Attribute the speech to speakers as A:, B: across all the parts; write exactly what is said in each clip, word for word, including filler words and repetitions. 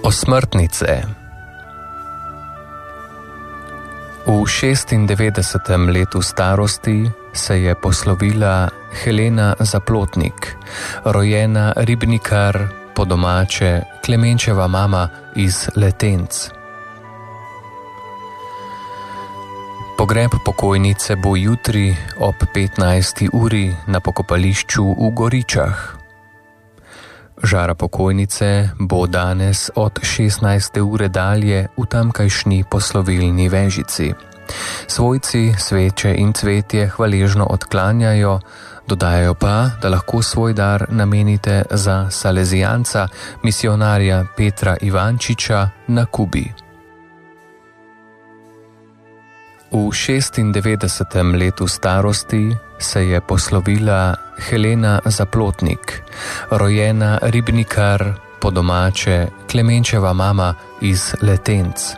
A: Osmrtnice. V šestindevetdesetem letu starosti se je poslovila Helena Zaplotnik, rojena Ribnikar, po domače Klemenčeva mama iz Letenc. Pogreb pokojnice bo jutri ob petnajsti uri na pokopališču v Goričah. Žara pokojnice bo danes od šestnajste ure dalje v tamkajšnji poslovilni vežici. Svojci sveče in cvetje hvaležno odklanjajo, dodajajo pa, da lahko svoj dar namenite za salezijanca, misionarja Petra Ivančiča na Kubi. V šestindevetdesetem letu starosti se je poslovila Helena Zaplotnik, rojena Ribnikar, po domače Klemenčeva mama iz Letenc.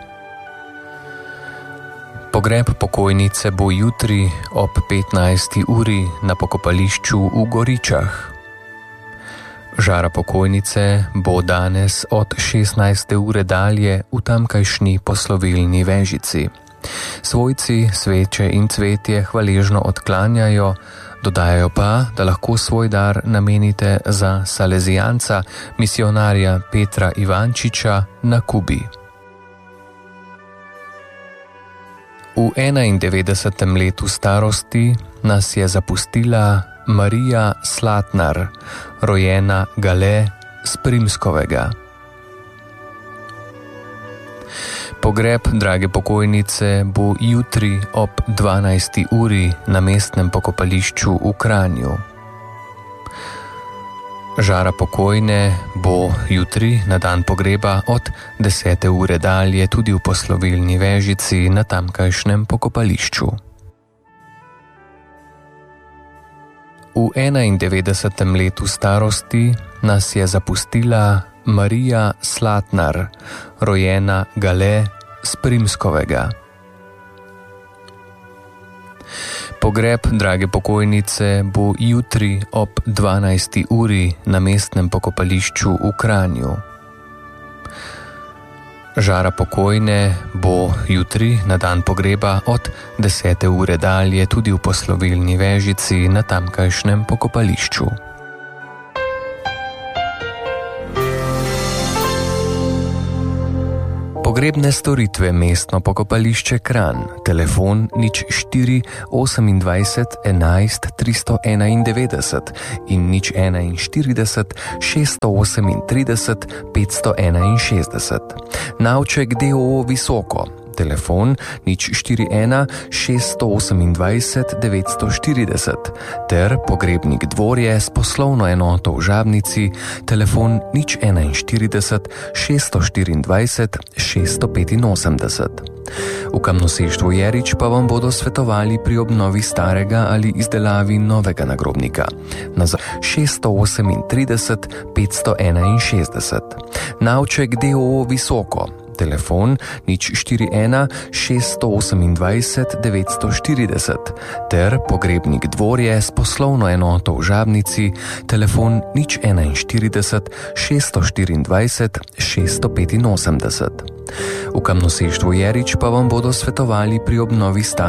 A: Pogreb pokojnice bo jutri ob petnajsti uri na pokopališču v Goričah. Žara pokojnice bo danes od šestnajste ure dalje v tamkajšnji poslovilni vežici. Svojci sveče in cvetje hvaležno odklanjajo, dodajajo pa, da lahko svoj dar namenite za salezijanca, misionarja Petra Ivančiča na Kubi. V enaindevetdesetem letu starosti nas je zapustila Marija Slatnar, rojena Gale z Primskovega. Pogreb drage pokojnice bo jutri ob dvanajsti uri na mestnem pokopališču v Kranju. Žara pokojne bo jutri na dan pogreba od desete ure dalje tudi v poslovilni vežici na tamkajšnjem pokopališču. V enaindevetdesetem letu starosti nas je zapustila Marija Slatnar, rojena Gale z Primskovega. Pogreb drage pokojnice bo jutri ob dvanajsti uri na mestnem pokopališču v Kranju. Žara pokojne bo jutri na dan pogreba od desete ure dalje tudi v poslovilni vežici na tamkajšnjem pokopališču. Pogrebne storitve mestno pokopališče Kranj, telefon nič štiri osemindvajset enajst tristo enaindevetdeset in nič enainštirideset šeststo osemintrideset petsto enainšestdeset. Navček d o o Visoko, telefon nič štiri ena šeststo osemindvajset devetsto štirideset ter Pogrebnik Dvorje s poslovno enoto v Žabnici, telefon nič enainštirideset šeststo štiriindvajset šeststo petinosemdeset. V Kamnoseštvu Jerič pa vam bodo svetovali pri obnovi starega ali izdelavi novega nagrobnika na šeststo osemintrideset petsto enainšestdeset. Navček d o o Visoko, telefon nič štiri ena šeststo osemindvajset devetsto štirideset ter Pogrebnik Dvorje s poslovno enoto v Žabnici, telefon nič enainštirideset šeststo štiriindvajset šeststo petinosemdeset. V Kamnoseštvu Jerič pa vam bodo svetovali pri obnovi starega